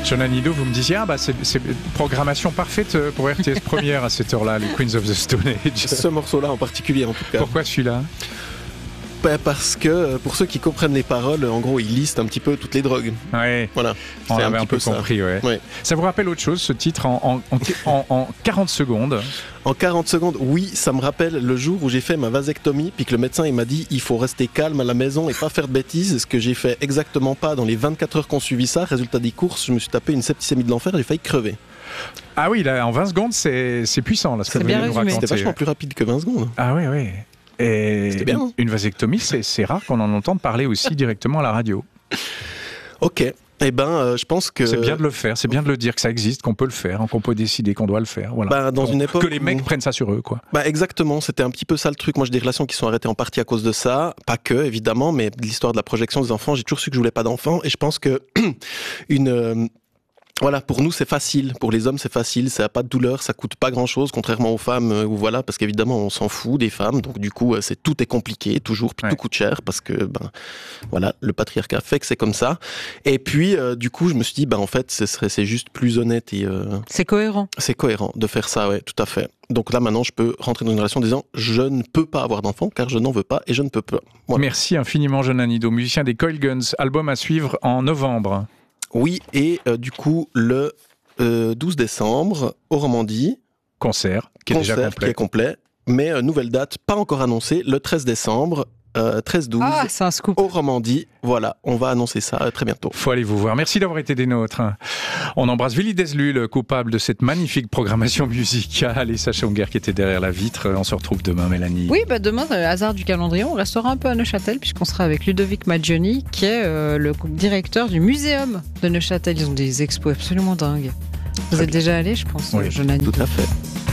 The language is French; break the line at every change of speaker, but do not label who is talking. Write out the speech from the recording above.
John Anido, vous me disiez, c'est programmation parfaite pour RTS Première à cette heure-là, les Queens of the Stone Age.
Ce morceau-là en particulier, en tout cas.
Pourquoi celui-là ?
Parce que, pour ceux qui comprennent les paroles, en gros, il liste un petit peu toutes les drogues.
Ouais.
Voilà.
On
C'est
avait un peu
ça.
compris, ouais.
Ouais.
Ça vous rappelle autre chose, ce titre, en 40 secondes ?
En 40 secondes, oui, ça me rappelle le jour où j'ai fait ma vasectomie, puis que le médecin il m'a dit il faut rester calme à la maison et pas faire de bêtises, ce que j'ai fait exactement pas dans les 24 heures qu'on suivi ça. Résultat des courses, je me suis tapé une septicémie de l'enfer, j'ai failli crever.
Ah oui, là, en 20 secondes, c'est puissant, là, ce que vous venez de nous raconter.
C'était vachement plus rapide que 20 secondes.
Ah oui, oui. Et
c'était bien.
Une vasectomie, c'est rare qu'on en entende parler aussi directement à la radio.
Ok. Eh ben, je pense que...
C'est bien de le faire, c'est bien de le dire que ça existe, qu'on peut le faire, qu'on peut décider qu'on doit le faire. Voilà.
Dans une époque
que les mecs prennent ça sur eux, quoi.
Exactement, c'était un petit peu ça le truc. Moi, j'ai des relations qui sont arrêtées en partie à cause de ça. Pas que, évidemment, mais l'histoire de la projection des enfants, j'ai toujours su que je voulais pas d'enfants. Et je pense que voilà, pour nous c'est facile, pour les hommes c'est facile, ça n'a pas de douleur, ça coûte pas grand chose, contrairement aux femmes, voilà, parce qu'évidemment on s'en fout des femmes, donc du coup tout est compliqué, toujours, puis tout coûte cher, parce que voilà, le patriarcat fait que c'est comme ça. Et puis du coup je me suis dit, en fait c'est juste plus honnête et...
C'est cohérent.
C'est cohérent de faire ça, ouais, tout à fait. Donc là maintenant je peux rentrer dans une relation en disant je ne peux pas avoir d'enfant car je n'en veux pas et je ne peux pas. Voilà.
Merci infiniment John Anido, musicien des Coil Guns, album à suivre en novembre.
Oui, et du coup, le 12 décembre, au Romandie.
Concert qui est
complet. Mais nouvelle date, pas encore annoncée, le 13 décembre, 13-12.
Ah, c'est un scoop.
Au Romandie. Voilà, on va annoncer ça très bientôt.
Faut aller vous voir. Merci d'avoir été des nôtres. On embrasse Willy Deslul, coupable de cette magnifique programmation musicale, et Sacha Ungar qui était derrière la vitre. On se retrouve demain, Mélanie.
Oui, demain, dans le hasard du calendrier, on restera un peu à Neuchâtel, puisqu'on sera avec Ludovic Maggioni, qui est le directeur du muséum de Neuchâtel. Ils ont des expos absolument dingues. Vous êtes déjà allé, je pense,
oui,
Jonathan.
Tout à fait.